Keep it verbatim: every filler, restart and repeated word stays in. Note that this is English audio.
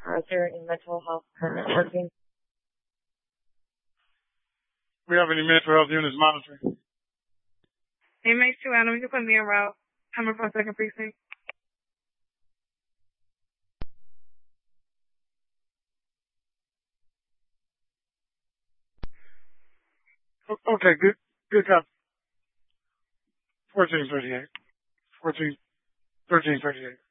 Uh, is there any mental health permit working? We have any mental health units monitoring? Inmate two, Adam, you can put me en route. Coming from second precinct. O- Okay, good, good cop. fourteen thirty-eight. fourteen, thirteen thirty-eight.